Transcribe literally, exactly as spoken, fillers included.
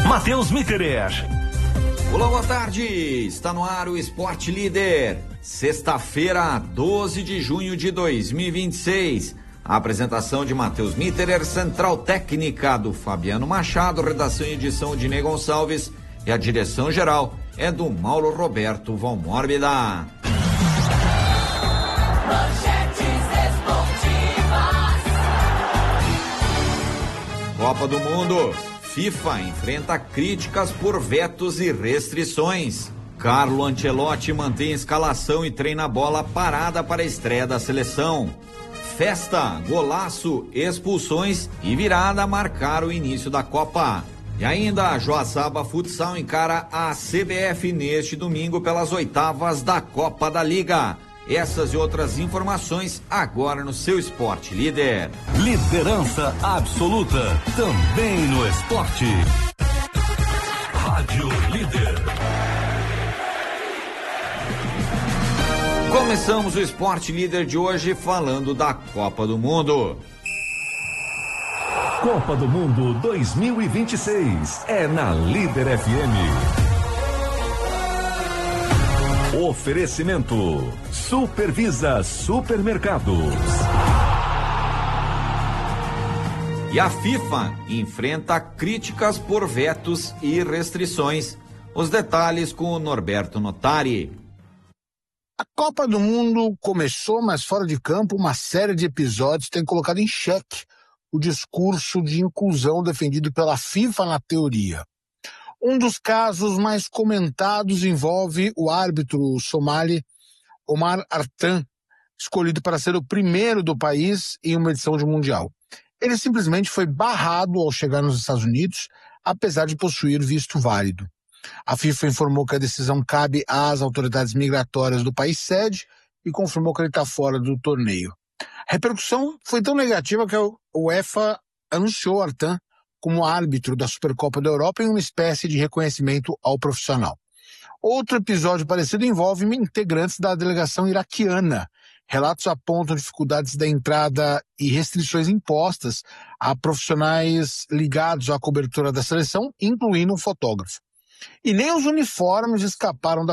Matheus Mitterer. Olá, boa tarde. Está no ar o Esporte Líder. Sexta-feira, doze de junho de dois mil e vinte e seis. A apresentação de Matheus Mitterer, central técnica do Fabiano Machado, redação e edição de Ney Gonçalves e a direção geral é do Mauro Roberto Valmórbida. Copa do Mundo. FIFA enfrenta críticas por vetos e restrições. Carlo Ancelotti mantém escalação e treina a bola parada para a estreia da seleção. Festa, golaço, expulsões e virada marcaram o início da Copa. E ainda a Joaçaba Futsal encara a C B F neste domingo pelas oitavas da Copa da Liga. Essas e outras informações agora no seu Esporte Líder. Liderança absoluta, também no esporte. Rádio Líder. Começamos o Esporte Líder de hoje falando da Copa do Mundo. Copa do Mundo dois mil e vinte e seis é na Líder F M. Oferecimento Supervisa Supermercados. E a FIFA enfrenta críticas por vetos e restrições. Os detalhes com o Norberto Notari. A Copa do Mundo começou, mas fora de campo, uma série de episódios tem colocado em xeque o discurso de inclusão defendido pela FIFA na teoria. Um dos casos mais comentados envolve o árbitro somali Omar Artan, escolhido para ser o primeiro do país em uma edição de Mundial. Ele simplesmente foi barrado ao chegar nos Estados Unidos, apesar de possuir visto válido. A FIFA informou que a decisão cabe às autoridades migratórias do país sede e confirmou que ele está fora do torneio. A repercussão foi tão negativa que a UEFA anunciou Artan como árbitro da Supercopa da Europa em uma espécie de reconhecimento ao profissional. Outro episódio parecido envolve integrantes da delegação iraquiana. Relatos apontam dificuldades da entrada e restrições impostas a profissionais ligados à cobertura da seleção, incluindo um fotógrafo. E nem os uniformes escaparam da